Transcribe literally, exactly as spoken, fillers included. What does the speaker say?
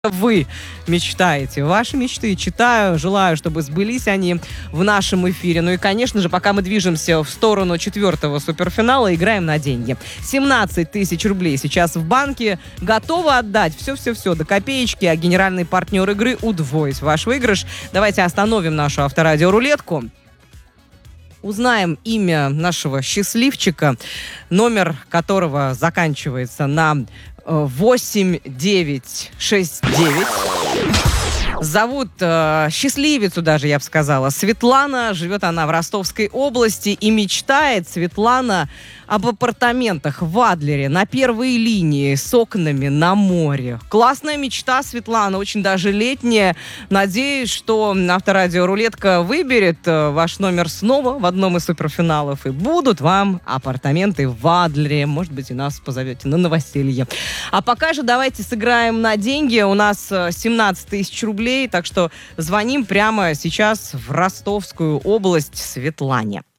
вы мечтаете. Ваши мечты читаю, желаю, чтобы сбылись они в нашем эфире. Ну и, конечно же, пока мы движемся в сторону четвертого суперфинала, играем на деньги. семнадцать тысяч рублей сейчас в банке. Готовы отдать все-все-все до копеечки, а генеральный партнер игры удвоить ваш выигрыш. Давайте остановим нашу авторадиорулетку. Узнаем имя нашего счастливчика, номер которого заканчивается на восемь девять шесть девять. Зовут э, счастливицу даже, я бы сказала, Светлана. Живет она в Ростовской области и мечтает Светлана об апартаментах в Адлере на первой линии с окнами на море. Классная мечта, Светлана, очень даже летняя. Надеюсь, что авторадиорулетка выберет ваш номер снова в одном из суперфиналов, и будут вам апартаменты в Адлере. Может быть, и нас позовете на новоселье. А пока же давайте сыграем на деньги. У нас семнадцать тысяч рублей, так что звоним прямо сейчас в Ростовскую область Светлане.